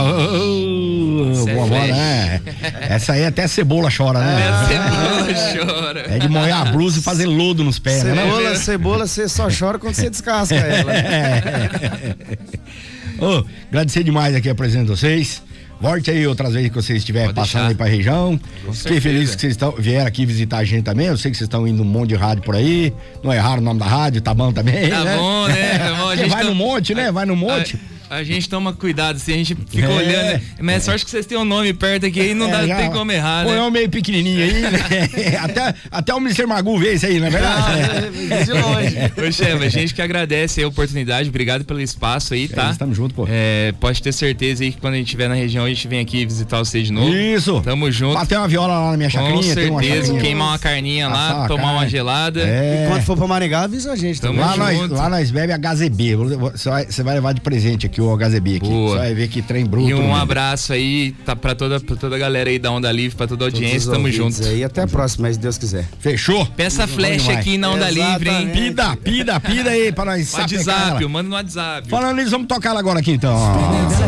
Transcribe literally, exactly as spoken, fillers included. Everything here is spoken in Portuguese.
Oh, vovó, né? Essa aí até a cebola chora, né? Até a cebola chora. É de molhar a blusa e fazer lodo nos pés, cebola, né? Cebola, cebola, você só chora quando você descasca ela. É. Oh, agradecer demais aqui a presença de vocês. Volte aí outras vezes que vocês estiverem passando deixar. aí pra região. Com Fiquei certeza. feliz que vocês tão, vieram aqui visitar a gente também. Eu sei que vocês estão indo um monte de rádio por aí. Não erraram o nome da rádio, tá bom também. Tá né? bom, né? Tá bom, a gente vai tá... no monte, né? Vai no monte. A... A gente toma cuidado, assim, a gente fica é, olhando. Mas é sorte que vocês têm um nome perto aqui aí, não é, dá, já, tem como errar, né? Põe um meio pequenininho aí, né? até, até o mister Magu vê isso aí, não é verdade? Ah, é, de longe. Ô, chefe, a gente que agradece a oportunidade, obrigado pelo espaço aí, tá? É, estamos juntos, pô. É, pode ter certeza aí que quando a gente estiver na região, a gente vem aqui visitar vocês de novo. Isso. Tamo junto. Bater uma viola lá na minha chacrinha. Com certeza, uma chacrinha, queimar uma carninha lá, Passar tomar uma gelada. É. Enquanto for pra Maringá, avisa a gente. Tamo lá, nós, lá nós bebe H Z B. Você vai, você vai levar de presente aqui o H Z B aqui. Boa. Você vai ver que trem bruto. E um abraço aí tá pra, toda, pra toda a galera aí da Onda Livre, pra toda a audiência, tamo junto. E até a próxima, se Deus quiser. Fechou? Peça flecha aqui na Onda Livre, hein? Pida, pida, pida aí pra nós. WhatsApp, manda no WhatsApp. Falando nisso, vamos tocar ela agora aqui então.